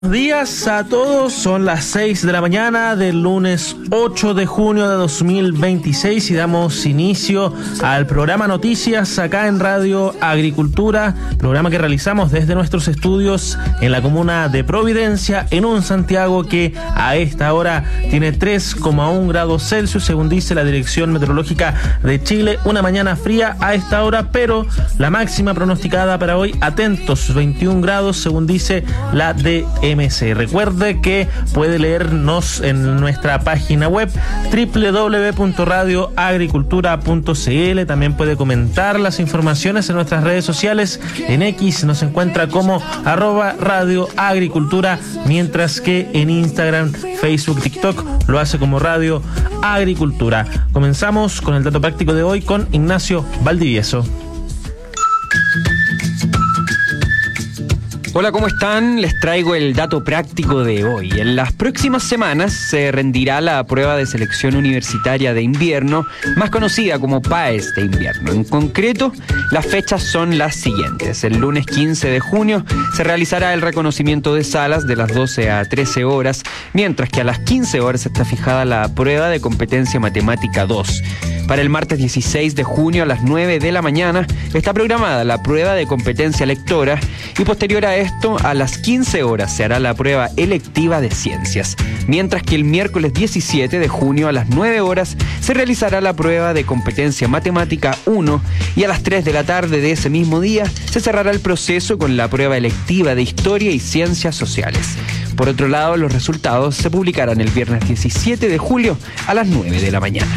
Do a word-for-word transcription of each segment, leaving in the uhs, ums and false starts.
Buenos días a todos, son las seis de la mañana del lunes ocho de junio de dos mil veintiséis y damos inicio al programa Noticias acá en Radio Agricultura, programa que realizamos desde nuestros estudios en la comuna de Providencia, en un Santiago que a esta hora tiene tres coma uno grados Celsius, según dice la Dirección Meteorológica de Chile. Una mañana fría a esta hora, pero la máxima pronosticada para hoy, atentos, veintiún grados, según dice la D M C. Recuerde que puede leernos en nuestra página web doble u doble u doble u punto radio agricultura punto c l. También puede comentar las informaciones en nuestras redes sociales. En X nos encuentra como arroba Radio Agricultura, mientras que en Instagram, Facebook, TikTok lo hace como Radio Agricultura. Comenzamos con el dato práctico de hoy con Ignacio Valdivieso. Hola, ¿cómo están? Les traigo el dato práctico de hoy. En las próximas semanas se rendirá la prueba de selección universitaria de invierno, más conocida como PAES de invierno. En concreto, las fechas son las siguientes. El lunes quince de junio se realizará el reconocimiento de salas de las doce a trece horas, mientras que a las quince horas está fijada la prueba de competencia matemática dos. Para el martes dieciséis de junio a las nueve de la mañana está programada la prueba de competencia lectora y posterior a esto a las quince horas se hará la prueba electiva de ciencias, mientras que el miércoles diecisiete de junio a las nueve horas se realizará la prueba de competencia matemática uno y a las tres de la tarde de ese mismo día se cerrará el proceso con la prueba electiva de historia y ciencias sociales. Por otro lado, los resultados se publicarán el viernes diecisiete de julio a las nueve de la mañana.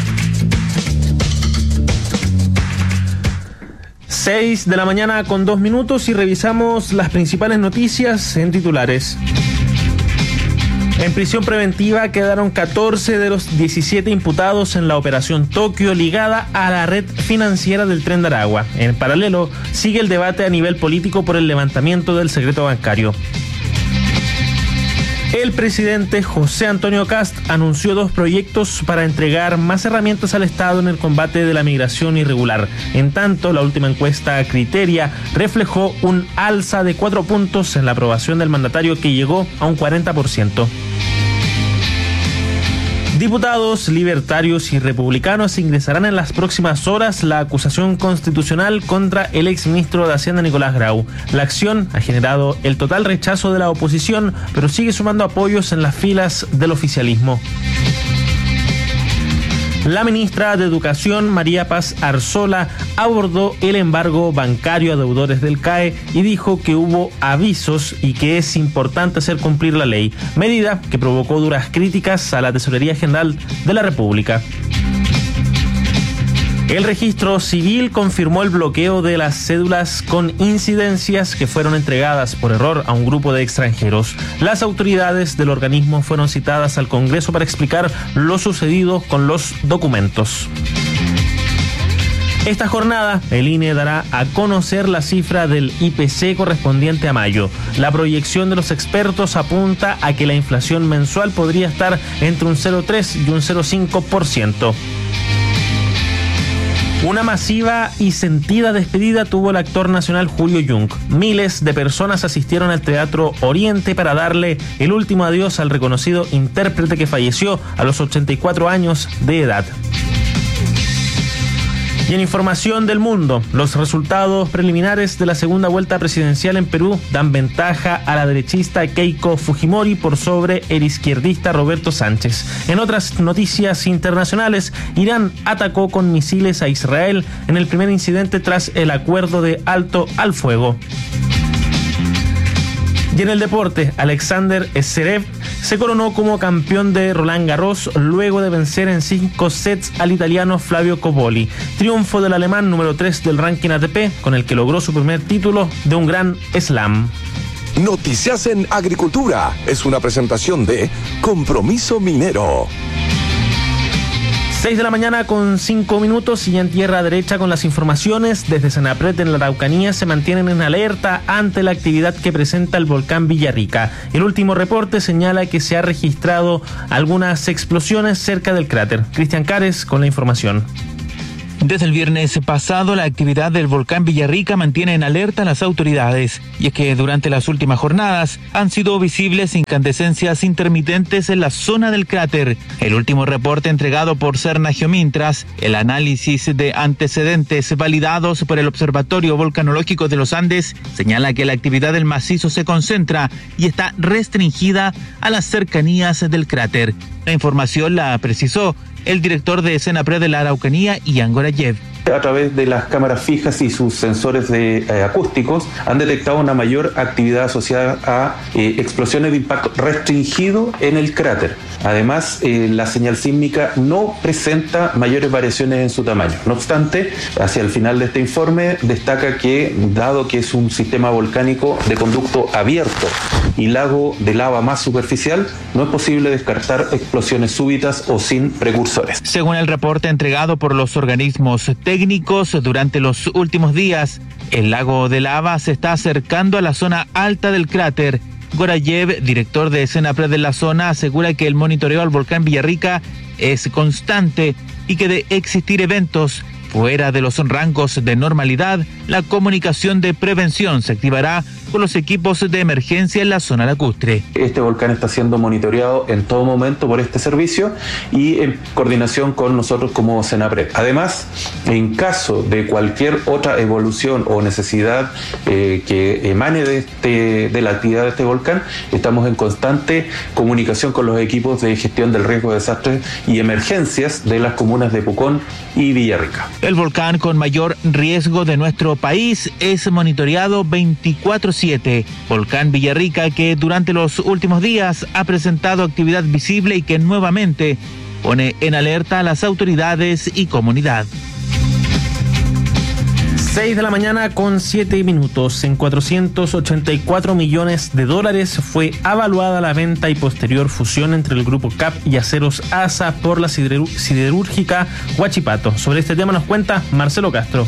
seis de la mañana con dos minutos y revisamos las principales noticias en titulares. En prisión preventiva quedaron catorce de los diecisiete imputados en la Operación Tokio ligada a la red financiera del Tren de Aragua. En paralelo, sigue el debate a nivel político por el levantamiento del secreto bancario. El presidente José Antonio Kast anunció dos proyectos para entregar más herramientas al Estado en el combate de la migración irregular. En tanto, la última encuesta Criteria reflejó un alza de cuatro puntos en la aprobación del mandatario, que llegó a un cuarenta por ciento. Diputados libertarios y republicanos ingresarán en las próximas horas la acusación constitucional contra el exministro de Hacienda Nicolás Grau. La acción ha generado el total rechazo de la oposición, pero sigue sumando apoyos en las filas del oficialismo. La ministra de Educación, María Paz Arzola, abordó el embargo bancario a deudores del C A E y dijo que hubo avisos y que es importante hacer cumplir la ley, medida que provocó duras críticas a la Tesorería General de la República. El registro civil confirmó el bloqueo de las cédulas con incidencias que fueron entregadas por error a un grupo de extranjeros. Las autoridades del organismo fueron citadas al Congreso para explicar lo sucedido con los documentos. Esta jornada, el I N E dará a conocer la cifra del I P C correspondiente a mayo. La proyección de los expertos apunta a que la inflación mensual podría estar entre un cero coma tres y un cero coma cinco por ciento. Una masiva y sentida despedida tuvo el actor nacional Julio Jung. Miles de personas asistieron al Teatro Oriente para darle el último adiós al reconocido intérprete que falleció a los ochenta y cuatro años de edad. Y en información del mundo, los resultados preliminares de la segunda vuelta presidencial en Perú dan ventaja a la derechista Keiko Fujimori por sobre el izquierdista Roberto Sánchez. En otras noticias internacionales, Irán atacó con misiles a Israel en el primer incidente tras el acuerdo de alto al fuego. Y en el deporte, Alexander Zverev se coronó como campeón de Roland Garros luego de vencer en cinco sets al italiano Flavio Cobolli. Triunfo del alemán número tres del ranking A T P, con el que logró su primer título de un Grand Slam. Noticias en Agricultura es una presentación de Compromiso Minero. seis de la mañana con cinco minutos y en tierra derecha con las informaciones. Desde Senapred en la Araucanía se mantienen en alerta ante la actividad que presenta el volcán Villarrica. El último reporte señala que se ha registrado algunas explosiones cerca del cráter. Cristian Cares con la información. Desde el viernes pasado, la actividad del volcán Villarrica mantiene en alerta a las autoridades, y es que durante las últimas jornadas han sido visibles incandescencias intermitentes en la zona del cráter. El último reporte entregado por Serna Geomintras, el análisis de antecedentes validados por el Observatorio Volcanológico de los Andes, señala que la actividad del macizo se concentra y está restringida a las cercanías del cráter. La información la precisó el director de Senapred de la Araucanía, Ian Gorayev. A través de las cámaras fijas y sus sensores de, eh, acústicos han detectado una mayor actividad asociada a eh, explosiones de impacto restringido en el cráter. Además, eh, la señal sísmica no presenta mayores variaciones en su tamaño. No obstante, hacia el final de este informe destaca que, dado que es un sistema volcánico de conducto abierto y lago de lava más superficial, no es posible descartar explosiones súbitas o sin precursores. Según el reporte entregado por los organismos técnicos, durante los últimos días, el lago de lava se está acercando a la zona alta del cráter. Gorayev, director de Senapred de la zona, asegura que el monitoreo al volcán Villarrica es constante y que de existir eventos fuera de los rangos de normalidad, la comunicación de prevención se activará con los equipos de emergencia en la zona lacustre. Este volcán está siendo monitoreado en todo momento por este servicio y en coordinación con nosotros como Senapred. Además, en caso de cualquier otra evolución o necesidad eh, que emane de, este, de la actividad de este volcán, estamos en constante comunicación con los equipos de gestión del riesgo de desastres y emergencias de las comunas de Pucón y Villarrica. El volcán con mayor riesgo de nuestro país es monitoreado veinticuatro siete. Volcán Villarrica, que durante los últimos días ha presentado actividad visible y que nuevamente pone en alerta a las autoridades y comunidad. seis de la mañana con siete minutos. En cuatrocientos ochenta y cuatro millones de dólares fue avaluada la venta y posterior fusión entre el grupo C A P y Aceros ASA por la siderúrgica Huachipato. Sobre este tema nos cuenta Marcelo Castro.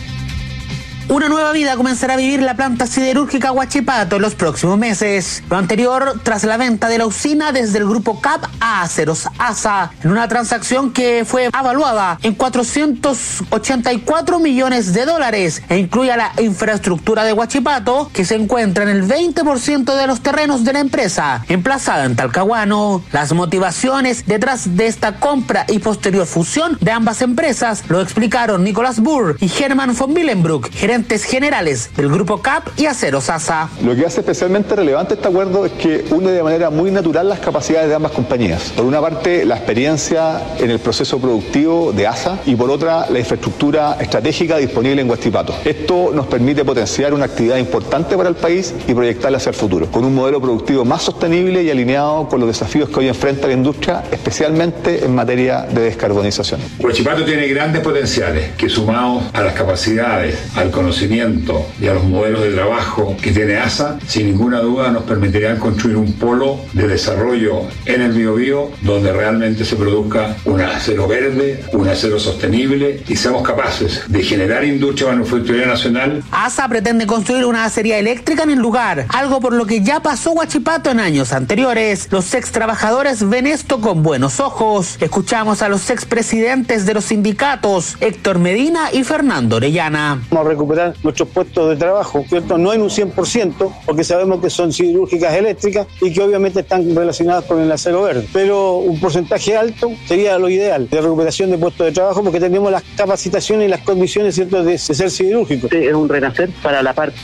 Una nueva vida comenzará a vivir la planta siderúrgica Huachipato en los próximos meses. Lo anterior tras la venta de la usina desde el grupo C A P a Aceros ASA, en una transacción que fue avaluada en cuatrocientos ochenta y cuatro millones de dólares e incluye a la infraestructura de Huachipato, que se encuentra en el veinte por ciento de los terrenos de la empresa, emplazada en Talcahuano. Las motivaciones detrás de esta compra y posterior fusión de ambas empresas lo explicaron Nicolás Burr y Hermann von Willenbruck, gerentes generales del grupo C A P y Aceros ASA. Lo que hace especialmente relevante este acuerdo es que une de manera muy natural las capacidades de ambas compañías. Por una parte, la experiencia en el proceso productivo de ASA y por otra, la infraestructura estratégica disponible en Huachipato. Esto nos permite potenciar una actividad importante para el país y proyectarla hacia el futuro, con un modelo productivo más sostenible y alineado con los desafíos que hoy enfrenta la industria, especialmente en materia de descarbonización. Huachipato tiene grandes potenciales que, sumados a las capacidades, al conocimiento y a los modelos de trabajo que tiene ASA, sin ninguna duda nos permitirán construir un polo de desarrollo en el Biobío donde realmente se produzca un acero verde, un acero sostenible y seamos capaces de generar industria manufacturera nacional. ASA pretende construir una acería eléctrica en el lugar, algo por lo que ya pasó Huachipato en años anteriores. Los ex trabajadores ven esto con buenos ojos. Escuchamos a los expresidentes de los sindicatos, Héctor Medina y Fernando Orellana. Vamos a recuperar nuestros puestos de trabajo, ¿cierto? No en un cien por ciento, porque sabemos que son siderúrgicas eléctricas y que obviamente están relacionadas con el acero verde, pero un porcentaje alto sería lo ideal de recuperación de puestos de trabajo, porque tenemos las capacitaciones y las condiciones, ¿cierto?, de, de ser siderúrgico. Es un renacer para la parte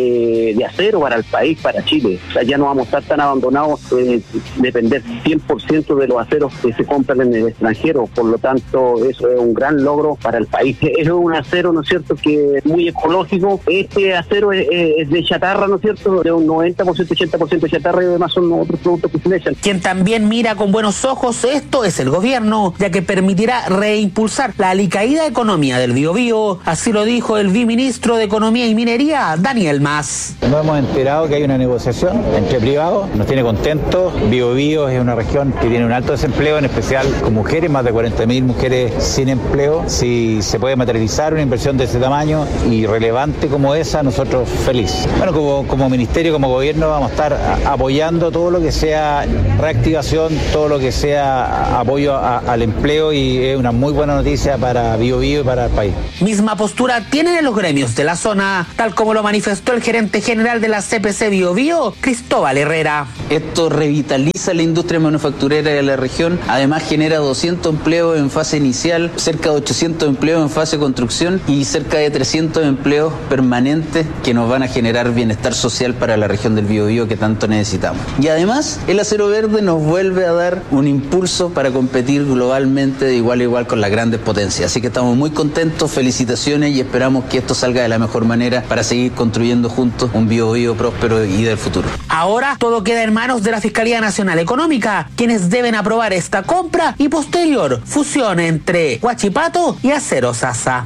de acero, para el país, para Chile. O sea, ya no vamos a estar tan abandonados de depender cien por ciento de los aceros que se compran en el extranjero. Por lo tanto, eso es un gran logro para el país. Es un acero, ¿no es cierto?, que es muy ecológico. Este acero es, es de chatarra, ¿no es cierto?, de un noventa por ciento, ochenta por ciento de chatarra, y además son otros productos que se le echan. Quien también mira con buenos ojos esto es el gobierno, ya que permitirá reimpulsar la alicaída economía del Biobío. Así lo dijo el viceministro de Economía y Minería, Daniel Mas. Nos hemos enterado que hay una negociación entre privados, nos tiene contentos. Biobío es una región que tiene un alto desempleo, en especial con mujeres, más de cuarenta mil mujeres sin empleo. Si se puede materializar una inversión de ese tamaño y y relevante como esa, nosotros felices. Bueno, como, como ministerio, como gobierno, vamos a estar a, apoyando todo lo que sea reactivación, todo lo que sea apoyo a, al empleo, y es una muy buena noticia para Bío Bío y para el país. Misma postura tienen los gremios de la zona, tal como lo manifestó el gerente general de la C P C Bío Bío, Cristóbal Herrera. Esto revitaliza la industria manufacturera de la región, además genera doscientos empleos en fase inicial, cerca de ochocientos empleos en fase de construcción y cerca de trescientos empleos permanentes que nos van a generar bienestar social para la región del Bío Bío que tanto necesitamos. Y además, el acero verde nos vuelve a dar un impulso para competir globalmente de igual a igual con las grandes potencias. Así que estamos muy contentos, felicitaciones, y esperamos que esto salga de la mejor manera para seguir construyendo juntos un Bío Bío próspero y del futuro. Ahora todo queda en manos de la Fiscalía Nacional Económica, quienes deben aprobar esta compra y posterior fusión entre Huachipato y Aceros Asa.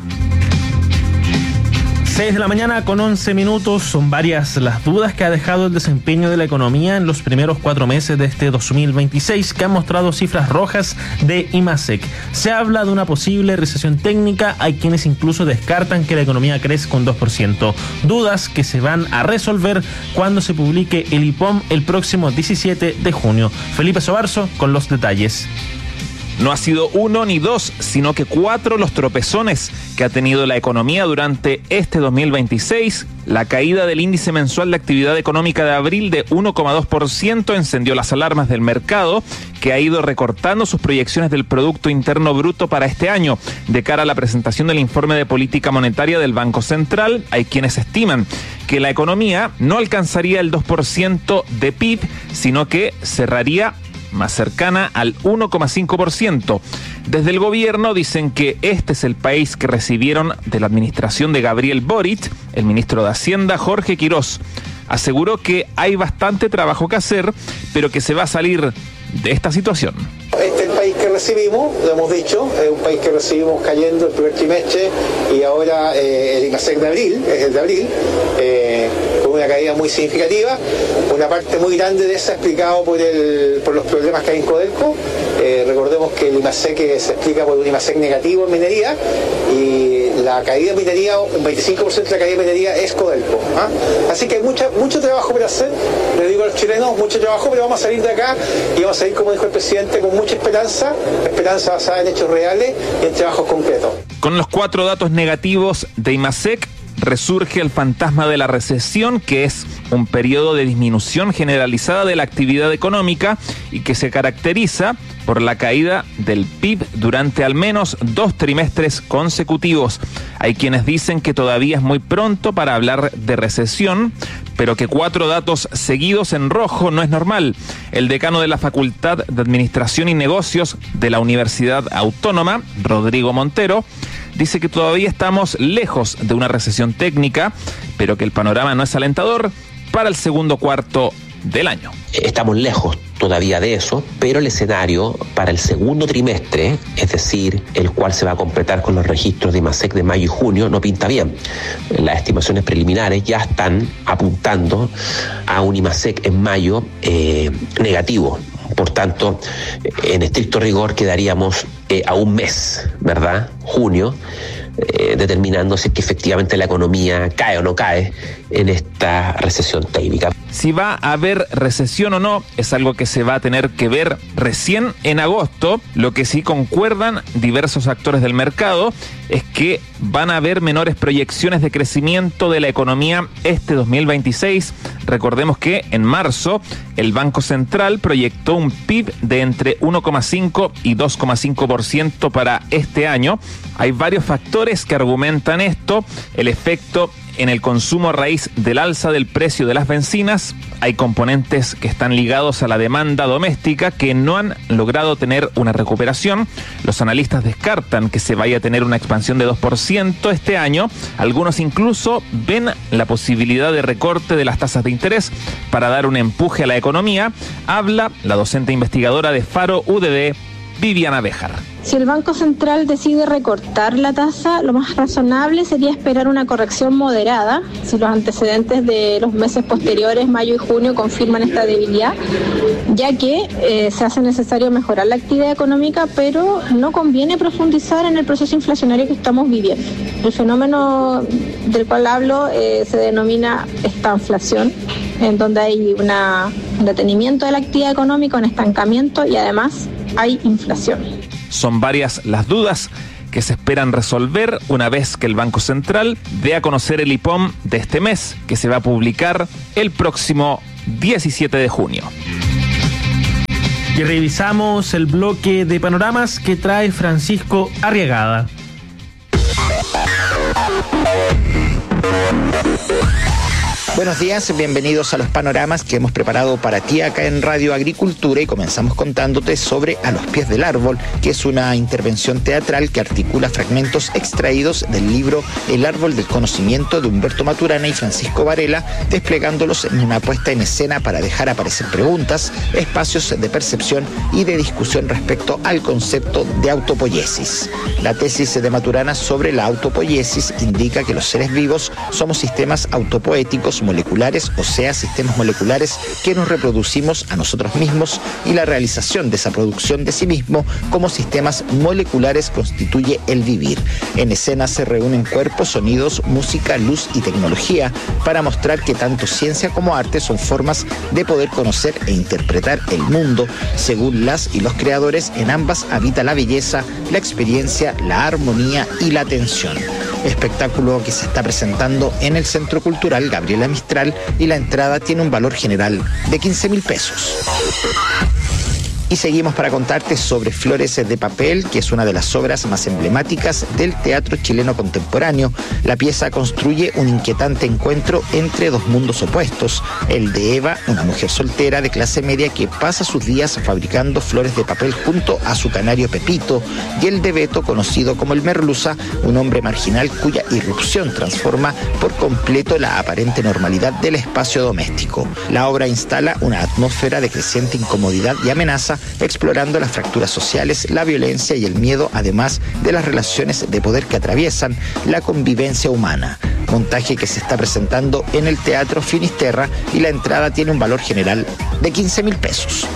seis de la mañana con once minutos. Son varias las dudas que ha dejado el desempeño de la economía en los primeros cuatro meses de este dos mil veintiséis, que han mostrado cifras rojas de IMASEC. Se habla de una posible recesión técnica, hay quienes incluso descartan que la economía crezca un dos por ciento. Dudas que se van a resolver cuando se publique el I P O M el próximo diecisiete de junio. Felipe Sobarzo con los detalles. No ha sido uno ni dos, sino que cuatro los tropezones que ha tenido la economía durante este dos mil veintiséis. La caída del índice mensual de actividad económica de abril de uno coma dos por ciento encendió las alarmas del mercado, que ha ido recortando sus proyecciones del Producto Interno Bruto para este año. De cara a la presentación del informe de política monetaria del Banco Central, hay quienes estiman que la economía no alcanzaría el dos por ciento de P I B, sino que cerraría más cercana al uno coma cinco por ciento. Desde el gobierno dicen que este es el país que recibieron de la administración de Gabriel Boric. El ministro de Hacienda, Jorge Quirós, aseguró que hay bastante trabajo que hacer, pero que se va a salir de esta situación. Este es el país que recibimos, lo hemos dicho, es un país que recibimos cayendo el primer trimestre, y ahora eh, el IMASEC de abril, es el de abril, eh, con una caída muy significativa. Una parte muy grande de esa explicado por, el, por los problemas que hay en Codelco. Eh, recordemos que el IMASEC se explica por un IMASEC negativo en minería, y la caída en minería, un veinticinco por ciento de la caída en minería es Codelco. ¿ah? Así que hay mucha, mucho trabajo por hacer, le digo a los chilenos, mucho trabajo, pero vamos a salir de acá y vamos a salir, como dijo el presidente, con mucha esperanza, esperanza basada en hechos reales y en trabajos concretos. Con los cuatro datos negativos de IMASEC, resurge el fantasma de la recesión, que es un periodo de disminución generalizada de la actividad económica y que se caracteriza por la caída del P I B durante al menos dos trimestres consecutivos. Hay quienes dicen que todavía es muy pronto para hablar de recesión, pero que cuatro datos seguidos en rojo no es normal. El decano de la Facultad de Administración y Negocios de la Universidad Autónoma, Rodrigo Montero, dice que todavía estamos lejos de una recesión técnica, pero que el panorama no es alentador para el segundo cuarto del año. Estamos lejos todavía de eso, pero el escenario para el segundo trimestre, es decir, el cual se va a completar con los registros de IMASEC de mayo y junio, no pinta bien. Las estimaciones preliminares ya están apuntando a un IMASEC en mayo eh, negativo. Por tanto, en estricto rigor quedaríamos eh, a un mes, ¿verdad? Junio, eh, determinando si es que efectivamente la economía cae o no cae en esta recesión técnica. Si va a haber recesión o no es algo que se va a tener que ver recién en agosto. Lo que sí concuerdan diversos actores del mercado es que van a haber menores proyecciones de crecimiento de la economía este dos mil veintiséis. Recordemos que en marzo el Banco Central proyectó un P I B de entre uno coma cinco y dos coma cinco por ciento para este año. Hay varios factores que argumentan esto: el efecto en el consumo a raíz del alza del precio de las bencinas. Hay componentes que están ligados a la demanda doméstica que no han logrado tener una recuperación. Los analistas descartan que se vaya a tener una expansión de dos por ciento este año. Algunos incluso ven la posibilidad de recorte de las tasas de interés para dar un empuje a la economía. Habla la docente investigadora de Faro U D D, Viviana Béjar. Si el Banco Central decide recortar la tasa, lo más razonable sería esperar una corrección moderada, si los antecedentes de los meses posteriores, mayo y junio, confirman esta debilidad, ya que eh, se hace necesario mejorar la actividad económica, pero no conviene profundizar en el proceso inflacionario que estamos viviendo. El fenómeno del cual hablo eh, se denomina estanflación, en donde hay una, un detenimiento de la actividad económica, un estancamiento y además hay inflación. Son varias las dudas que se esperan resolver una vez que el Banco Central dé a conocer el I P O M de este mes, que se va a publicar el próximo diecisiete de junio. Y revisamos el bloque de panoramas que trae Francisco Arriagada. Buenos días, bienvenidos a los panoramas que hemos preparado para ti acá en Radio Agricultura, y comenzamos contándote sobre A los pies del árbol, que es una intervención teatral que articula fragmentos extraídos del libro El árbol del conocimiento de Humberto Maturana y Francisco Varela, desplegándolos en una puesta en escena para dejar aparecer preguntas, espacios de percepción y de discusión respecto al concepto de autopoiesis. La tesis de Maturana sobre la autopoiesis indica que los seres vivos somos sistemas autopoéticos moleculares, o sea, sistemas moleculares que nos reproducimos a nosotros mismos, y la realización de esa producción de sí mismo como sistemas moleculares constituye el vivir. En escena se reúnen cuerpos, sonidos, música, luz y tecnología para mostrar que tanto ciencia como arte son formas de poder conocer e interpretar el mundo. Según las y los creadores, en ambas habita la belleza, la experiencia, la armonía y la tensión. Espectáculo que se está presentando en el Centro Cultural Gabriela Mistral, y la entrada tiene un valor general de quince mil pesos. Y seguimos para contarte sobre Flores de Papel, que es una de las obras más emblemáticas del teatro chileno contemporáneo. La pieza construye un inquietante encuentro entre dos mundos opuestos: el de Eva, una mujer soltera de clase media que pasa sus días fabricando flores de papel junto a su canario Pepito, y el de Beto, conocido como el Merluza, un hombre marginal cuya irrupción transforma por completo la aparente normalidad del espacio doméstico. La obra instala una atmósfera de creciente incomodidad y amenaza, explorando las fracturas sociales, la violencia y el miedo, además de las relaciones de poder que atraviesan la convivencia humana. Montaje que se está presentando en el Teatro Finisterra, y la entrada tiene un valor general de quince mil pesos.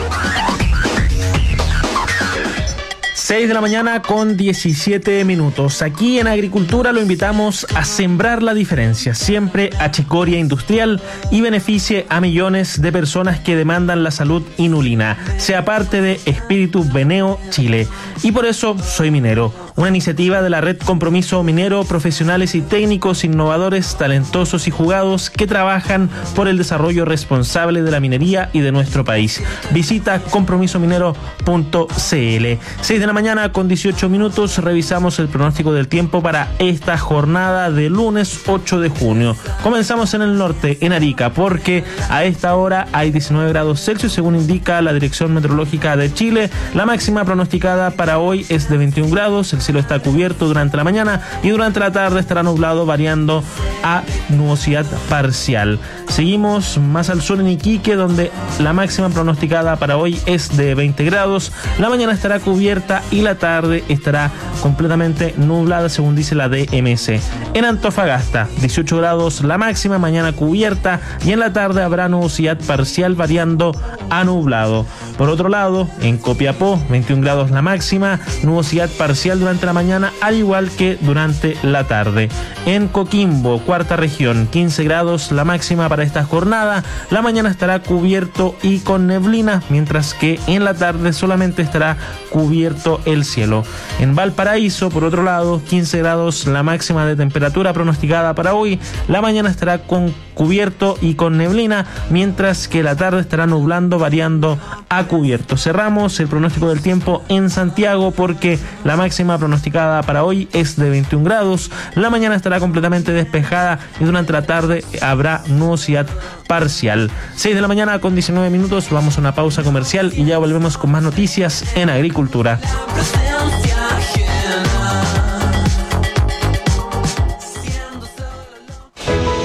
seis de la mañana con diecisiete minutos. Aquí en Agricultura lo invitamos a sembrar la diferencia, siempre achicoria industrial, y beneficie a millones de personas que demandan la salud inulina. Sea parte de Espíritu Beneo Chile. Y por eso soy minero, una iniciativa de la Red Compromiso Minero, profesionales y técnicos innovadores, talentosos y jugados que trabajan por el desarrollo responsable de la minería y de nuestro país. Visita compromiso minero punto c l. seis de la mañana con dieciocho minutos, revisamos el pronóstico del tiempo para esta jornada de lunes ocho de junio. Comenzamos en el norte, en Arica, porque a esta hora hay diecinueve grados Celsius, según indica la Dirección Meteorológica de Chile. La máxima pronosticada para hoy es de veintiún grados, el cielo está cubierto durante la mañana y durante la tarde estará nublado, variando a nubosidad parcial. Seguimos más al sur en Iquique, donde la máxima pronosticada para hoy es de veinte grados. La mañana estará cubierta y la tarde estará completamente nublada, según dice la D M S. En Antofagasta, dieciocho grados la máxima, mañana cubierta, y en la tarde habrá nubosidad parcial, variando a nublado. Por otro lado, en Copiapó, veintiún grados la máxima, nubosidad parcial durante la mañana, al igual que durante la tarde. En Coquimbo, cuarta región, quince grados la máxima para esta jornada. La mañana estará cubierto y con neblina, mientras que en la tarde solamente estará cubierto el cielo. En Valparaíso, por otro lado, quince grados la máxima de temperatura pronosticada para hoy. La mañana estará con cubierto y con neblina, mientras que la tarde estará nublando, variando a cubierto. Cerramos el pronóstico del tiempo en Santiago, porque la máxima pronosticada para hoy es de veintiún grados. La mañana estará completamente despejada y durante la tarde habrá nubosidad parcial. seis de la mañana con diecinueve minutos. Vamos a una pausa comercial y ya volvemos con más noticias en Agricultura.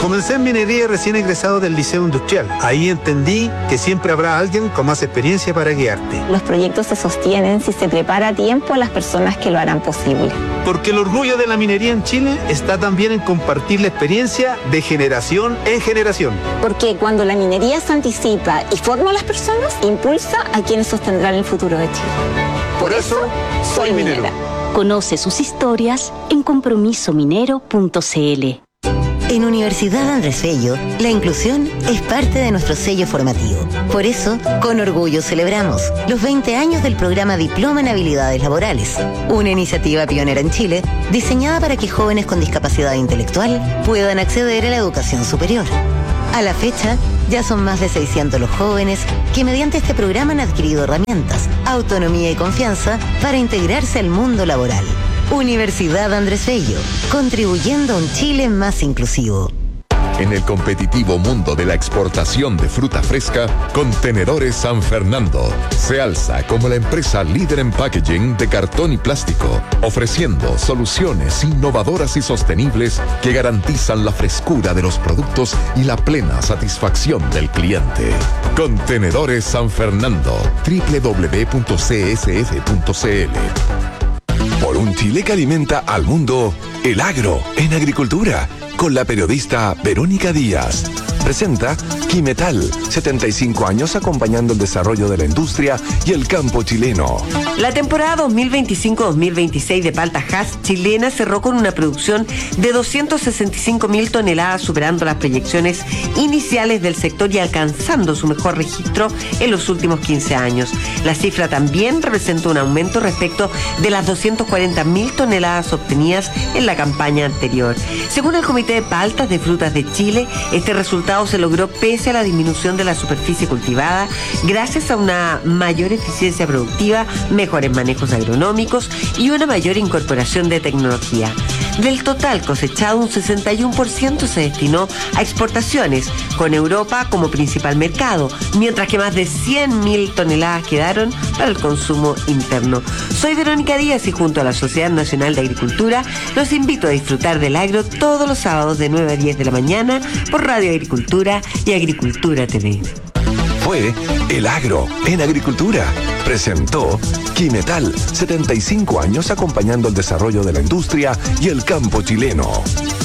Comencé en minería recién egresado del Liceo Industrial. Ahí entendí que siempre habrá alguien con más experiencia para guiarte. Los proyectos se sostienen si se prepara a tiempo a las personas que lo harán posible. Porque el orgullo de la minería en Chile está también en compartir la experiencia de generación en generación. Porque cuando la minería se anticipa y forma a las personas, impulsa a quienes sostendrán el futuro de Chile. Por eso, soy minera. Conoce sus historias en compromiso minero punto c l. En Universidad Andrés Bello, la inclusión es parte de nuestro sello formativo. Por eso, con orgullo celebramos los veinte años del programa Diploma en Habilidades Laborales, una iniciativa pionera en Chile diseñada para que jóvenes con discapacidad intelectual puedan acceder a la educación superior. A la fecha, ya son más de seiscientos los jóvenes que mediante este programa han adquirido herramientas, autonomía y confianza para integrarse al mundo laboral. Universidad Andrés Bello, contribuyendo a un Chile más inclusivo. En el competitivo mundo de la exportación de fruta fresca, Contenedores San Fernando se alza como la empresa líder en packaging de cartón y plástico, ofreciendo soluciones innovadoras y sostenibles que garantizan la frescura de los productos y la plena satisfacción del cliente. Contenedores San Fernando, doble u doble u doble u punto c s f punto c l. Por un Chile que alimenta al mundo, el agro en agricultura, con la periodista Verónica Díaz. Presenta Quimetal, setenta y cinco años acompañando el desarrollo de la industria y el campo chileno. La temporada dos mil veinticinco dos mil veintiséis de palta Hass chilena cerró con una producción de doscientas sesenta y cinco mil toneladas, superando las proyecciones iniciales del sector y alcanzando su mejor registro en los últimos quince años. La cifra también representa un aumento respecto de las doscientas cuarenta mil toneladas obtenidas en la campaña anterior. Según el Comité de Paltas de Frutas de Chile, este resultado se logró pese a la disminución de la superficie cultivada, gracias a una mayor eficiencia productiva, mejores manejos agronómicos y una mayor incorporación de tecnología. Del total cosechado, un sesenta y uno por ciento se destinó a exportaciones, con Europa como principal mercado, mientras que más de cien mil toneladas quedaron para el consumo interno. Soy Verónica Díaz y junto a la Sociedad Nacional de Agricultura los invito a disfrutar del agro todos los sábados de nueve a diez de la mañana por Radio Agricultura y Agricultura T V. Fue El Agro en Agricultura. Presentó Quimetal, setenta y cinco años acompañando el desarrollo de la industria y el campo chileno.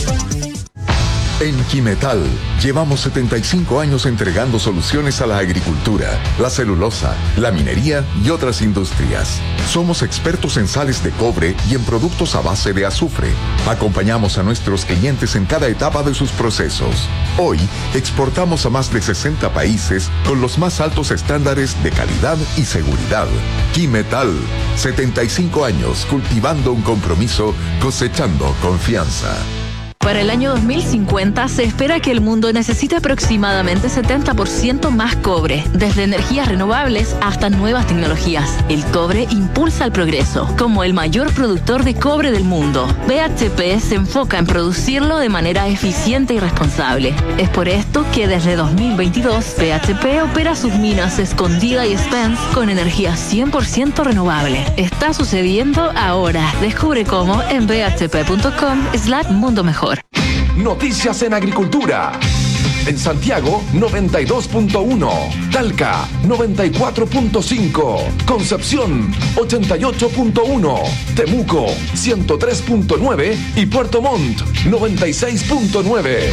En Quimetal llevamos setenta y cinco años entregando soluciones a la agricultura, la celulosa, la minería y otras industrias. Somos expertos en sales de cobre y en productos a base de azufre. Acompañamos a nuestros clientes en cada etapa de sus procesos. Hoy exportamos a más de sesenta países con los más altos estándares de calidad y seguridad. Quimetal, setenta y cinco años cultivando un compromiso, cosechando confianza. Para el año dos mil cincuenta se espera que el mundo necesite aproximadamente setenta por ciento más cobre, desde energías renovables hasta nuevas tecnologías. El cobre impulsa el progreso, como el mayor productor de cobre del mundo. B H P se enfoca en producirlo de manera eficiente y responsable. Es por esto que desde dos mil veintidós B H P opera sus minas Escondida y Spence con energía cien por ciento renovable. Está sucediendo ahora. Descubre cómo en b h p punto com slash mundo mejor. Noticias en Agricultura. En Santiago, noventa y dos punto uno. Talca, noventa y cuatro punto cinco. Concepción, ochenta y ocho punto uno. Temuco, ciento tres punto nueve. Y Puerto Montt, noventa y seis punto nueve.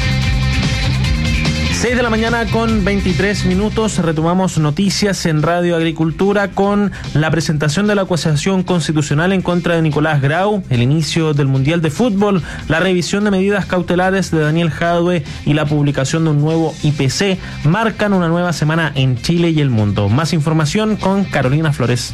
seis de la mañana con veintitrés minutos, retomamos noticias en Radio Agricultura con la presentación de la acusación constitucional en contra de Nicolás Grau, el inicio del Mundial de Fútbol, la revisión de medidas cautelares de Daniel Jadwe y la publicación de un nuevo I P C marcan una nueva semana en Chile y el mundo. Más información con Carolina Flores.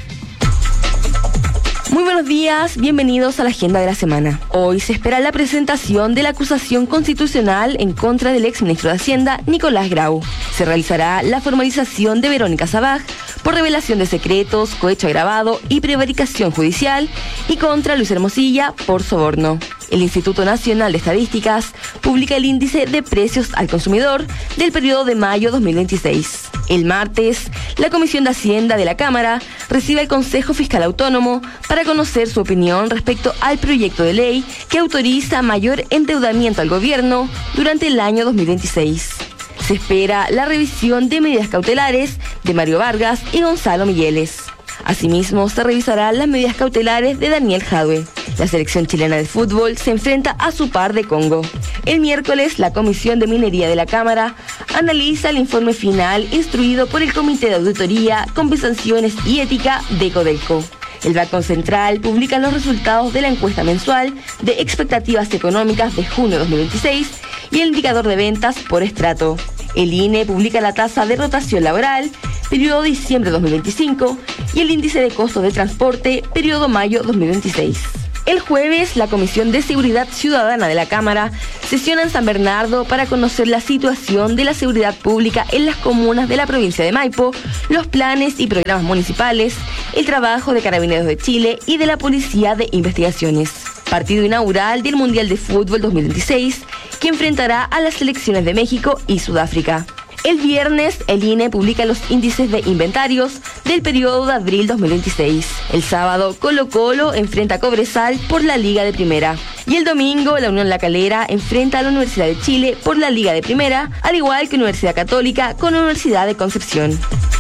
Muy buenos días, bienvenidos a la agenda de la semana. Hoy se espera la presentación de la acusación constitucional en contra del exministro de Hacienda, Nicolás Grau. Se realizará la formalización de Verónica Sabaj por revelación de secretos, cohecho agravado y prevaricación judicial y contra Luis Hermosilla por soborno. El Instituto Nacional de Estadísticas publica el índice de precios al consumidor del periodo de mayo dos mil veintiséis. El martes, la Comisión de Hacienda de la Cámara recibe al Consejo Fiscal Autónomo para conocer su opinión respecto al proyecto de ley que autoriza mayor endeudamiento al gobierno durante el año dos mil veintiséis. Se espera la revisión de medidas cautelares de Mario Vargas y Gonzalo Migueles. Asimismo, se revisarán las medidas cautelares de Daniel Jadue. La selección chilena de fútbol se enfrenta a su par de Congo. El miércoles, la Comisión de Minería de la Cámara analiza el informe final instruido por el Comité de Auditoría, Compensaciones y Ética de Codelco. El Banco Central publica los resultados de la encuesta mensual de expectativas económicas de junio de dos mil veintiséis y el indicador de ventas por estrato. El I N E publica la tasa de rotación laboral, periodo diciembre dos mil veinticinco, y el índice de costos de transporte, periodo mayo dos mil veintiséis. El jueves, la Comisión de Seguridad Ciudadana de la Cámara sesiona en San Bernardo para conocer la situación de la seguridad pública en las comunas de la provincia de Maipo, los planes y programas municipales, el trabajo de Carabineros de Chile y de la Policía de Investigaciones. Partido inaugural del Mundial de Fútbol dos mil veintiséis, que enfrentará a las selecciones de México y Sudáfrica. El viernes, el I N E publica los índices de inventarios del periodo de abril dos mil veintiséis. El sábado, Colo-Colo enfrenta a Cobresal por la Liga de Primera. Y el domingo, la Unión La Calera enfrenta a la Universidad de Chile por la Liga de Primera, al igual que Universidad Católica con la Universidad de Concepción.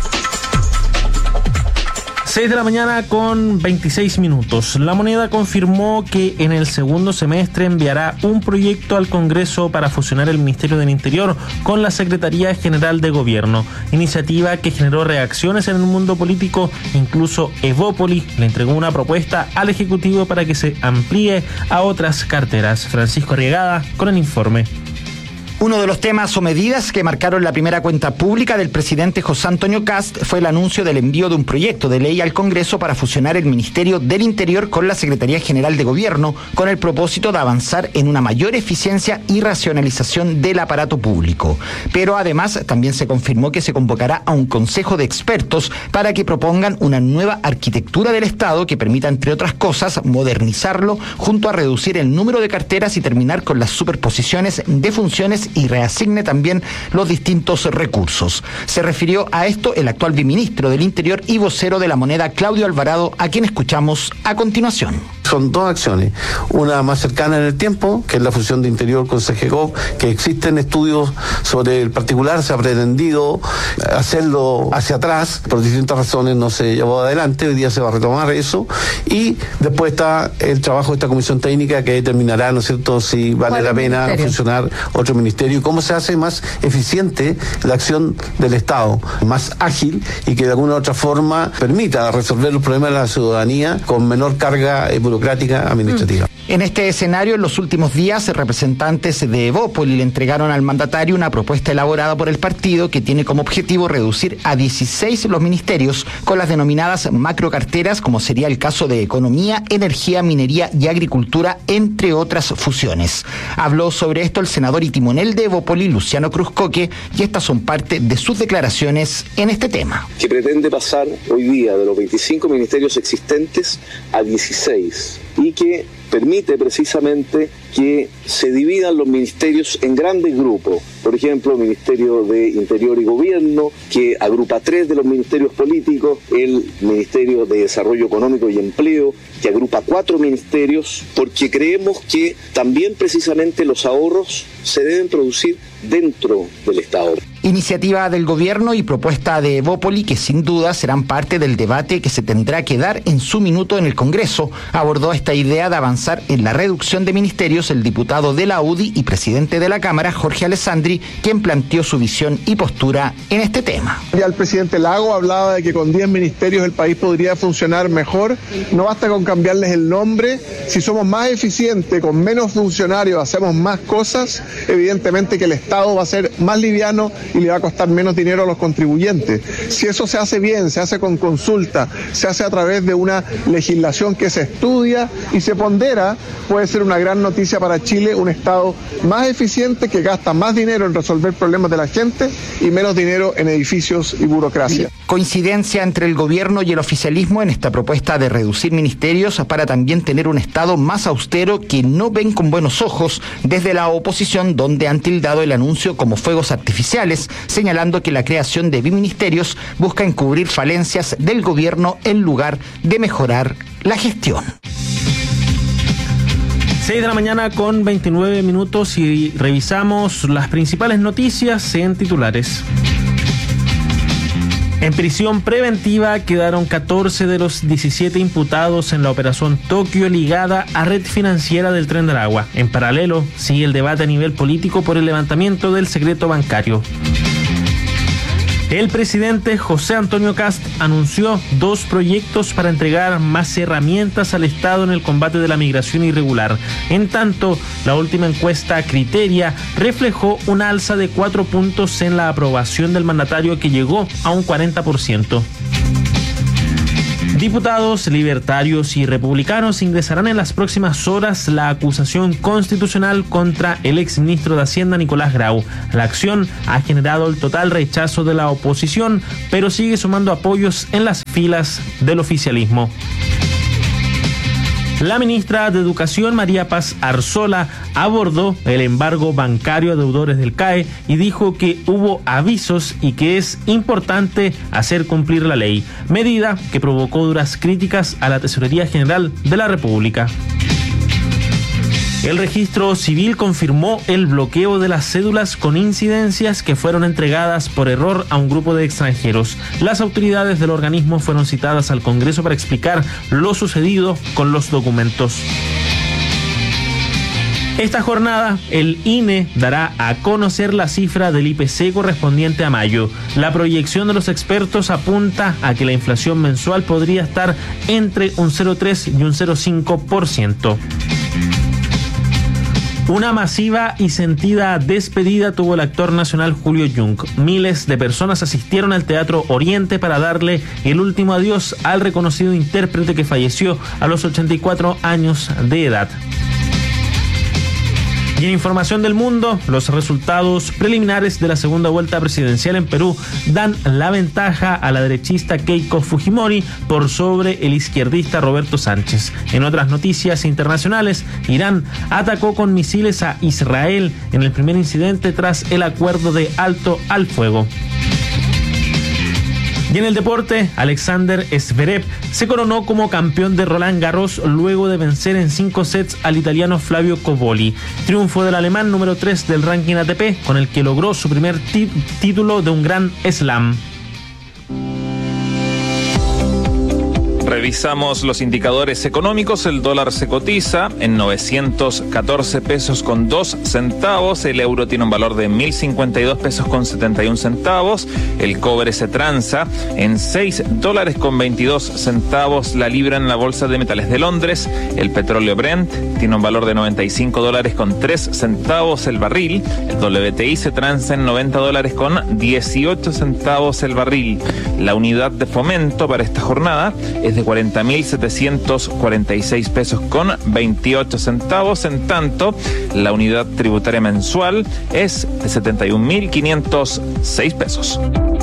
seis de la mañana con veintiséis minutos. La Moneda confirmó que en el segundo semestre enviará un proyecto al Congreso para fusionar el Ministerio del Interior con la Secretaría General de Gobierno. Iniciativa que generó reacciones en el mundo político. Incluso Evópoli le entregó una propuesta al Ejecutivo para que se amplíe a otras carteras. Francisco Arriagada con el informe. Uno de los temas o medidas que marcaron la primera cuenta pública del presidente José Antonio Kast fue el anuncio del envío de un proyecto de ley al Congreso para fusionar el Ministerio del Interior con la Secretaría General de Gobierno, con el propósito de avanzar en una mayor eficiencia y racionalización del aparato público. Pero además también se confirmó que se convocará a un consejo de expertos para que propongan una nueva arquitectura del Estado que permita, entre otras cosas, modernizarlo junto a reducir el número de carteras y terminar con las superposiciones de funciones y reasigne también los distintos recursos. Se refirió a esto el actual viceministro del Interior y vocero de la Moneda, Claudio Alvarado, a quien escuchamos a continuación. Son dos acciones, una más cercana en el tiempo, que es la fusión de Interior con CEGECOP, que existen estudios sobre el particular, se ha pretendido hacerlo hacia atrás, por distintas razones no se llevó adelante, hoy día se va a retomar eso, y después está el trabajo de esta comisión técnica que determinará, ¿no es cierto?, si vale la pena funcionar otro ministerio y cómo se hace más eficiente la acción del Estado, más ágil y que de alguna u otra forma permita resolver los problemas de la ciudadanía con menor carga burocrática administrativa. En este escenario, en los últimos días, representantes de Evópoli le entregaron al mandatario una propuesta elaborada por el partido que tiene como objetivo reducir a dieciséis los ministerios con las denominadas macrocarteras, como sería el caso de Economía, Energía, Minería y Agricultura, entre otras fusiones. Habló sobre esto el senador y timonel de Evópoli, Luciano Cruzcoque, y estas son parte de sus declaraciones en este tema. Que pretende pasar hoy día de los veinticinco ministerios existentes a dieciséis y que permite precisamente que se dividan los ministerios en grandes grupos. Por ejemplo, el Ministerio de Interior y Gobierno, que agrupa tres de los ministerios políticos, el Ministerio de Desarrollo Económico y Empleo, que agrupa cuatro ministerios, porque creemos que también precisamente los ahorros se deben producir dentro del Estado. Iniciativa del gobierno y propuesta de Evópoli que sin duda serán parte del debate que se tendrá que dar en su minuto en el Congreso. Abordó esta idea de avanzar en la reducción de ministerios el diputado de la U D I y presidente de la Cámara, Jorge Alessandri, quien planteó su visión y postura en este tema. Ya el presidente Lago hablaba de que con diez ministerios el país podría funcionar mejor. No basta con cambiarles el nombre. Si somos más eficientes, con menos funcionarios, hacemos más cosas, evidentemente que el Estado va a ser más liviano y le va a costar menos dinero a los contribuyentes. Si eso se hace bien, se hace con consulta, se hace a través de una legislación que se estudia, y se pondera, puede ser una gran noticia para Chile, un Estado más eficiente que gasta más dinero en resolver problemas de la gente y menos dinero en edificios y burocracia. Coincidencia entre el gobierno y el oficialismo en esta propuesta de reducir ministerios para también tener un Estado más austero que no ven con buenos ojos desde la oposición, donde han tildado el anuncio como fuegos artificiales, señalando que la creación de biministerios busca encubrir falencias del gobierno en lugar de mejorar la gestión. seis de la mañana con veintinueve minutos y revisamos las principales noticias en titulares. En prisión preventiva quedaron catorce de los diecisiete imputados en la operación Tokio ligada a red financiera del Tren del Agua. En paralelo, sigue el debate a nivel político por el levantamiento del secreto bancario. El presidente José Antonio Kast anunció dos proyectos para entregar más herramientas al Estado en el combate de la migración irregular. En tanto, la última encuesta Criteria reflejó una alza de cuatro puntos en la aprobación del mandatario, que llegó a un cuarenta por ciento. Diputados libertarios y republicanos ingresarán en las próximas horas la acusación constitucional contra el exministro de Hacienda Nicolás Grau. La acción ha generado el total rechazo de la oposición, pero sigue sumando apoyos en las filas del oficialismo. La ministra de Educación, María Paz Arzola, abordó el embargo bancario a deudores del C A E y dijo que hubo avisos y que es importante hacer cumplir la ley, medida que provocó duras críticas a la Tesorería General de la República. El registro civil confirmó el bloqueo de las cédulas con incidencias que fueron entregadas por error a un grupo de extranjeros. Las autoridades del organismo fueron citadas al Congreso para explicar lo sucedido con los documentos. Esta jornada, el I N E dará a conocer la cifra del I P C correspondiente a mayo. La proyección de los expertos apunta a que la inflación mensual podría estar entre un cero coma tres y un cero coma cinco por ciento. Una masiva y sentida despedida tuvo el actor nacional Julio Jung. Miles de personas asistieron al Teatro Oriente para darle el último adiós al reconocido intérprete que falleció a los ochenta y cuatro años de edad. Y en información del mundo, los resultados preliminares de la segunda vuelta presidencial en Perú dan la ventaja a la derechista Keiko Fujimori por sobre el izquierdista Roberto Sánchez. En otras noticias internacionales, Irán atacó con misiles a Israel en el primer incidente tras el acuerdo de alto al fuego. Y en el deporte, Alexander Zverev se coronó como campeón de Roland Garros luego de vencer en cinco sets al italiano Flavio Cobolli. Triunfo del alemán número tres del ranking A T P, con el que logró su primer tí- título de un Grand Slam. Revisamos los indicadores económicos. El dólar se cotiza en novecientos catorce pesos con dos centavos. El euro tiene un valor de mil cincuenta y dos pesos con setenta y un centavos. El cobre se transa en seis dólares con veintidós centavos la libra en la bolsa de metales de Londres. El petróleo Brent tiene un valor de noventa y cinco dólares con tres centavos el barril. El W T I se transa en noventa dólares con dieciocho centavos el barril. La unidad de fomento para esta jornada es de cuarenta mil setecientos cuarenta y seis pesos con veintiocho centavos. En tanto, la unidad tributaria mensual es de setenta y un mil quinientos seis pesos.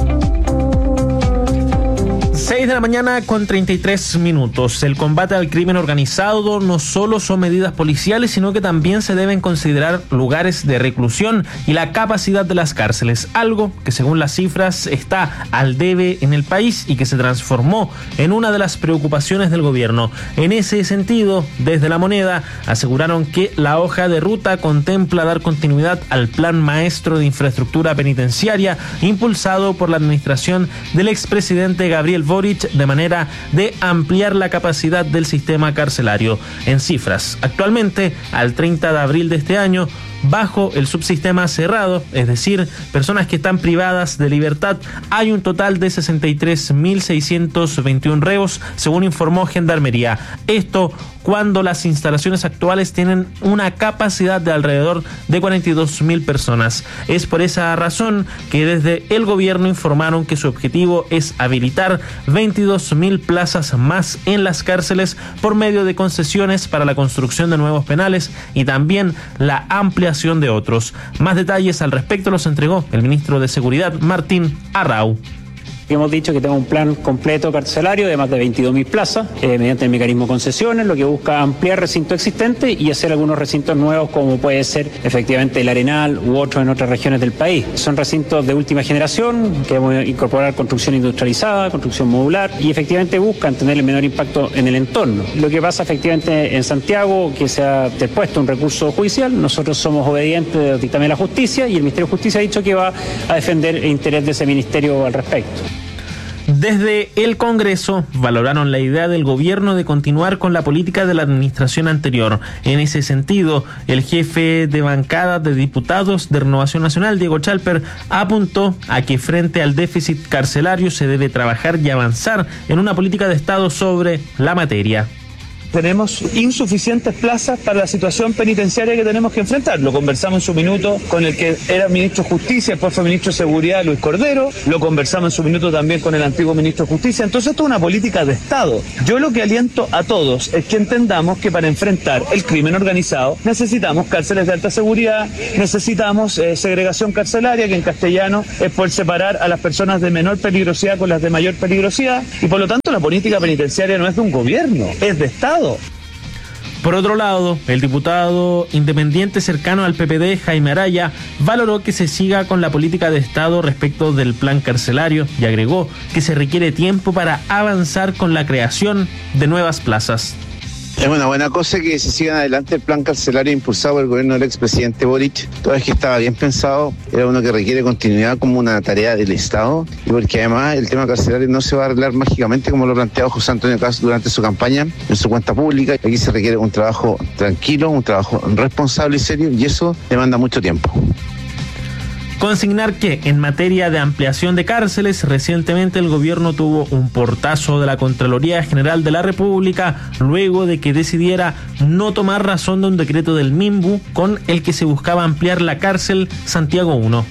seis de la mañana con treinta y tres minutos. El combate al crimen organizado no solo son medidas policiales, sino que también se deben considerar lugares de reclusión y la capacidad de las cárceles, algo que según las cifras está al debe en el país y que se transformó en una de las preocupaciones del gobierno. En ese sentido, desde La Moneda aseguraron que la hoja de ruta contempla dar continuidad al Plan Maestro de Infraestructura Penitenciaria impulsado por la administración del expresidente Gabriel Boric, de manera de ampliar la capacidad del sistema carcelario. En cifras, actualmente, al treinta de abril de este año, bajo el subsistema cerrado, es decir, personas que están privadas de libertad, hay un total de sesenta y tres mil seiscientos veintiún reos, según informó Gendarmería. Esto cuando las instalaciones actuales tienen una capacidad de alrededor de cuarenta y dos mil personas. Es por esa razón que desde el gobierno informaron que su objetivo es habilitar veintidós mil plazas más en las cárceles por medio de concesiones para la construcción de nuevos penales y también la ampliación de otros. Más detalles al respecto los entregó el ministro de Seguridad, Martín Arrau. Hemos dicho que tenemos un plan completo carcelario de más de veintidós mil plazas, eh, mediante el mecanismo concesiones, lo que busca ampliar recintos existentes y hacer algunos recintos nuevos, como puede ser efectivamente el Arenal u otros en otras regiones del país. Son recintos de última generación, que vamos a incorporar construcción industrializada, construcción modular, y efectivamente buscan tener el menor impacto en el entorno. Lo que pasa efectivamente en Santiago, que se ha depuesto un recurso judicial, nosotros somos obedientes del dictamen de la justicia y el Ministerio de Justicia ha dicho que va a defender el interés de ese ministerio al respecto. Desde el Congreso valoraron la idea del gobierno de continuar con la política de la administración anterior. En ese sentido, el jefe de bancada de diputados de Renovación Nacional, Diego Chalper, apuntó a que frente al déficit carcelario se debe trabajar y avanzar en una política de Estado sobre la materia. Tenemos insuficientes plazas para la situación penitenciaria que tenemos que enfrentar. Lo conversamos en su minuto con el que era ministro de Justicia, después fue ministro de Seguridad, Luis Cordero. Lo conversamos en su minuto también con el antiguo ministro de Justicia. Entonces esto es una política de Estado. Yo lo que aliento a todos es que entendamos que para enfrentar el crimen organizado necesitamos cárceles de alta seguridad, necesitamos eh, segregación carcelaria, que en castellano es poder separar a las personas de menor peligrosidad con las de mayor peligrosidad, y por lo tanto la política penitenciaria no es de un gobierno, es de Estado. Por otro lado, el diputado independiente cercano al P P D, Jaime Araya, valoró que se siga con la política de Estado respecto del plan carcelario y agregó que se requiere tiempo para avanzar con la creación de nuevas plazas. Es una buena cosa que se siga adelante el plan carcelario impulsado por el gobierno del expresidente Boric. Toda vez que estaba bien pensado, era uno que requiere continuidad como una tarea del Estado, y porque además el tema carcelario no se va a arreglar mágicamente como lo planteaba José Antonio Cast durante su campaña en su cuenta pública. Aquí se requiere un trabajo tranquilo, un trabajo responsable y serio, y eso demanda mucho tiempo. Consignar que, en materia de ampliación de cárceles, recientemente el gobierno tuvo un portazo de la Contraloría General de la República luego de que decidiera no tomar razón de un decreto del MIMBU con el que se buscaba ampliar la cárcel Santiago uno.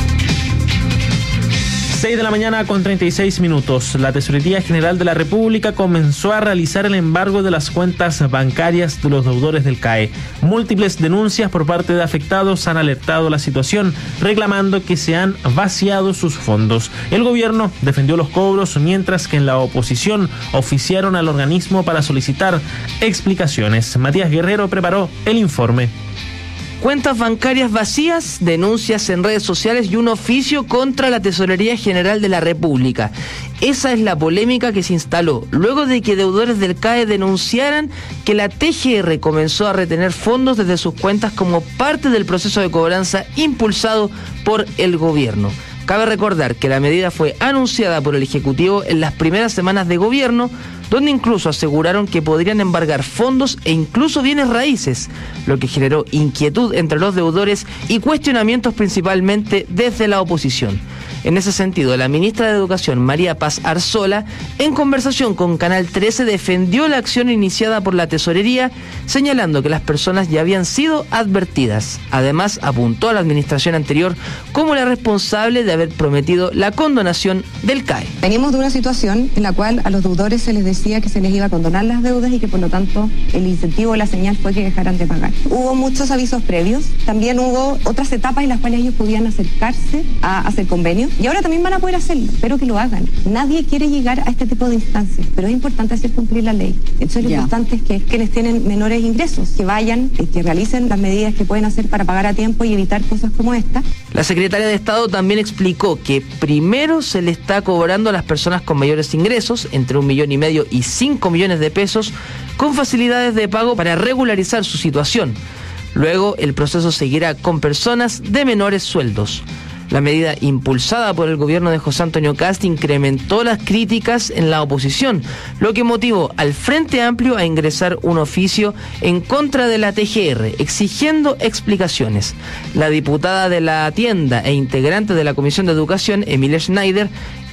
seis de la mañana con treinta y seis minutos. La Tesorería General de la República comenzó a realizar el embargo de las cuentas bancarias de los deudores del C A E. Múltiples denuncias por parte de afectados han alertado la situación, reclamando que se han vaciado sus fondos. El gobierno defendió los cobros, mientras que en la oposición oficiaron al organismo para solicitar explicaciones. Matías Guerrero preparó el informe. Cuentas bancarias vacías, denuncias en redes sociales y un oficio contra la Tesorería General de la República. Esa es la polémica que se instaló luego de que deudores del C A E denunciaran que la T G R comenzó a retener fondos desde sus cuentas como parte del proceso de cobranza impulsado por el gobierno. Cabe recordar que la medida fue anunciada por el Ejecutivo en las primeras semanas de gobierno, donde incluso aseguraron que podrían embargar fondos e incluso bienes raíces, lo que generó inquietud entre los deudores y cuestionamientos principalmente desde la oposición. En ese sentido, la ministra de Educación, María Paz Arzola, en conversación con Canal trece, defendió la acción iniciada por la Tesorería, señalando que las personas ya habían sido advertidas. Además, apuntó a la administración anterior como la responsable de haber prometido la condonación del C A E. Venimos de una situación en la cual a los deudores se les decía que se les iba a condonar las deudas y que por lo tanto el incentivo, la señal fue que dejaran de pagar. Hubo muchos avisos previos, también hubo otras etapas en las cuales ellos podían acercarse a hacer convenios. Y ahora también van a poder hacerlo, espero que lo hagan. Nadie quiere llegar a este tipo de instancias, pero es importante hacer cumplir la ley. Entonces lo yeah. importante es que quienes tienen menores ingresos, que vayan, que realicen las medidas que pueden hacer para pagar a tiempo y evitar cosas como esta. La secretaria de Estado también explicó que primero se le está cobrando a las personas con mayores ingresos, entre un millón y medio y cinco millones de pesos, con facilidades de pago para regularizar su situación. Luego el proceso seguirá con personas de menores sueldos. La medida impulsada por el gobierno de José Antonio Cast incrementó las críticas en la oposición, lo que motivó al Frente Amplio a ingresar un oficio en contra de la T G R, exigiendo explicaciones. La diputada de la tienda e integrante de la Comisión de Educación, Emilia Schneider,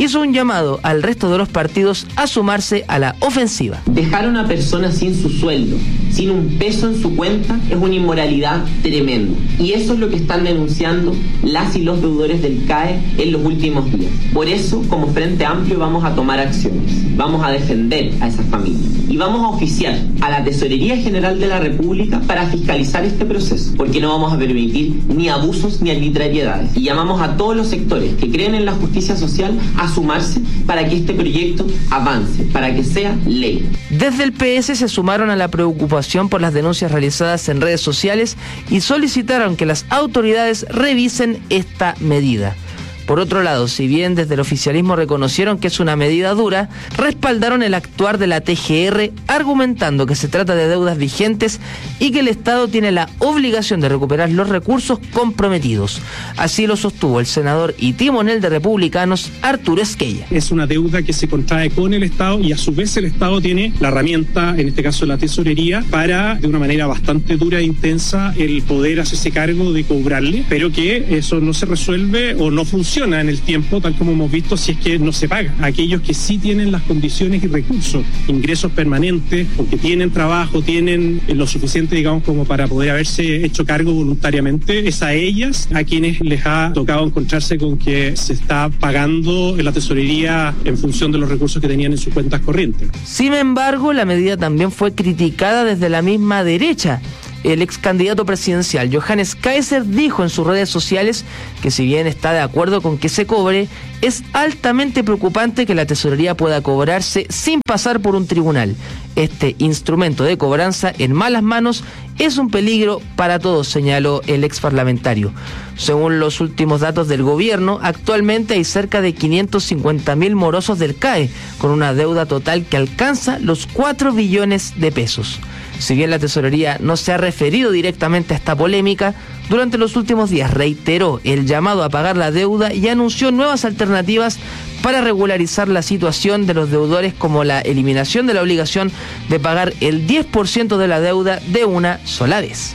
hizo un llamado al resto de los partidos a sumarse a la ofensiva. Dejar a una persona sin su sueldo, sin un peso en su cuenta, es una inmoralidad tremenda. Y eso es lo que están denunciando las y los deudores del C A E en los últimos días. Por eso, como Frente Amplio, vamos a tomar acciones. Vamos a defender a esas familias. Y vamos a oficiar a la Tesorería General de la República para fiscalizar este proceso. Porque no vamos a permitir ni abusos ni arbitrariedades. Y llamamos a todos los sectores que creen en la justicia social a sumarse para que este proyecto avance, para que sea ley. Desde el P S se sumaron a la preocupación por las denuncias realizadas en redes sociales y solicitaron que las autoridades revisen esta medida. Por otro lado, si bien desde el oficialismo reconocieron que es una medida dura, respaldaron el actuar de la T G R, argumentando que se trata de deudas vigentes y que el Estado tiene la obligación de recuperar los recursos comprometidos. Así lo sostuvo el senador y timonel de Republicanos, Arturo Esquella. Es una deuda que se contrae con el Estado y a su vez el Estado tiene la herramienta, en este caso la tesorería, para de una manera bastante dura e intensa el poder hacerse cargo de cobrarle, pero que eso no se resuelve o no funciona en el tiempo, tal como hemos visto, si es que no se paga. Aquellos que sí tienen las condiciones y recursos, ingresos permanentes, porque tienen trabajo, tienen lo suficiente, digamos, como para poder haberse hecho cargo voluntariamente, es a ellas a quienes les ha tocado encontrarse con que se está pagando en la tesorería en función de los recursos que tenían en sus cuentas corrientes. Sin embargo, la medida también fue criticada desde la misma derecha. El ex candidato presidencial Johannes Kaiser dijo en sus redes sociales que si bien está de acuerdo con que se cobre, es altamente preocupante que la tesorería pueda cobrarse sin pasar por un tribunal. Este instrumento de cobranza en malas manos es un peligro para todos, señaló el ex parlamentario. Según los últimos datos del gobierno, actualmente hay cerca de quinientos cincuenta mil morosos del C A E, con una deuda total que alcanza los cuatro billones de pesos. Si bien la tesorería no se ha referido directamente a esta polémica, durante los últimos días reiteró el llamado a pagar la deuda y anunció nuevas alternativas para regularizar la situación de los deudores, como la eliminación de la obligación de pagar el diez por ciento de la deuda de una sola vez.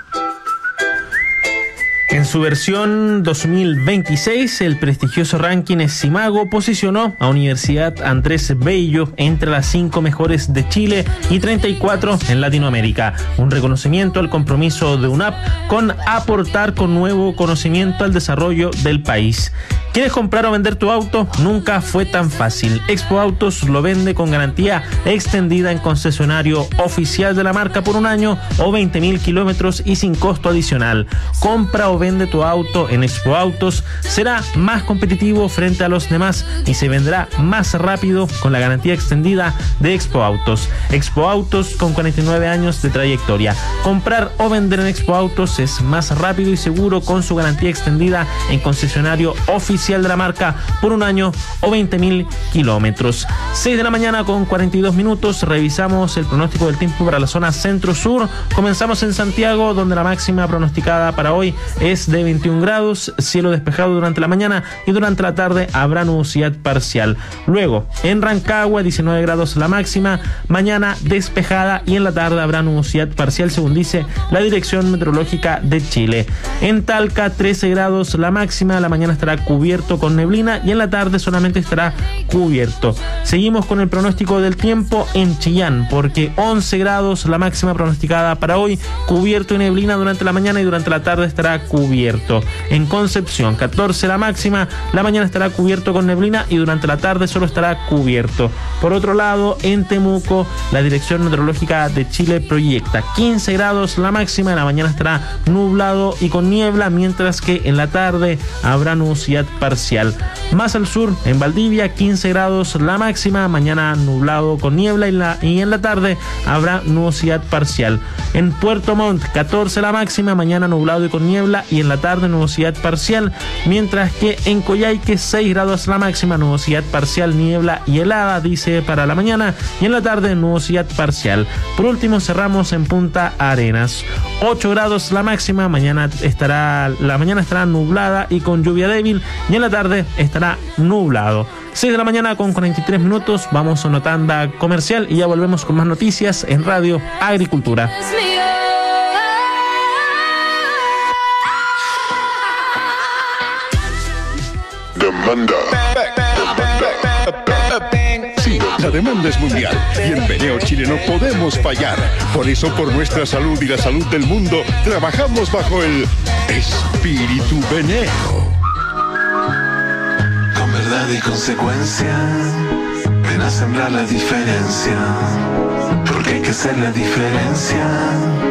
En su versión dos mil veintiséis, el prestigioso ranking Simago posicionó a Universidad Andrés Bello entre las cinco mejores de Chile y treinta y cuatro en Latinoamérica. Un reconocimiento al compromiso de UNAP con aportar con nuevo conocimiento al desarrollo del país. ¿Quieres comprar o vender tu auto? Nunca fue tan fácil. Expo Autos lo vende con garantía extendida en concesionario oficial de la marca por un año o veinte mil kilómetros y sin costo adicional. Compra o vende tu auto en Expo Autos, será más competitivo frente a los demás y se vendrá más rápido con la garantía extendida de Expo Autos. Expo Autos, con cuarenta y nueve años de trayectoria. Comprar o vender en Expo Autos es más rápido y seguro con su garantía extendida en concesionario oficial de la marca por un año o veinte mil kilómetros. seis de la mañana con cuarenta y dos minutos. Revisamos el pronóstico del tiempo para la zona centro-sur. Comenzamos en Santiago, donde la máxima pronosticada para hoy es de veintiún grados, cielo despejado durante la mañana y durante la tarde habrá nubosidad parcial. Luego, en Rancagua, diecinueve grados la máxima, mañana despejada y en la tarde habrá nubosidad parcial, según dice la Dirección Meteorológica de Chile. En Talca, trece grados la máxima, la mañana estará cubierto con neblina y en la tarde solamente estará cubierto. Seguimos con el pronóstico del tiempo en Chillán, porque once grados la máxima pronosticada para hoy, cubierto y neblina durante la mañana y durante la tarde estará cubierto. En Concepción, catorce la máxima, la mañana estará cubierto con neblina y durante la tarde solo estará cubierto. Por otro lado, en Temuco, la Dirección Meteorológica de Chile proyecta quince grados la máxima, en la mañana estará nublado y con niebla, mientras que en la tarde habrá nubosidad parcial. Más al sur, en Valdivia, quince grados la máxima, mañana nublado con niebla y, la, y en la tarde habrá nubosidad parcial. En Puerto Montt, catorce la máxima, mañana nublado y con niebla y en la tarde nubosidad parcial, mientras que en Coyhaique, seis grados la máxima, nubosidad parcial, niebla y helada, dice para la mañana, y en la tarde nubosidad parcial. Por último, cerramos en Punta Arenas, ocho grados la máxima, mañana estará la mañana estará nublada y con lluvia débil y en la tarde estará nublado. seis de la mañana con cuarenta y tres minutos, vamos a una tanda comercial y ya volvemos con más noticias en Radio Agricultura. Demanda. La demanda es mundial y en Veneo Chile no podemos fallar. Por eso, por nuestra salud y la salud del mundo, trabajamos bajo el espíritu Veneo. Con verdad y consecuencia, ven a sembrar la diferencia. Porque hay que hacer la diferencia.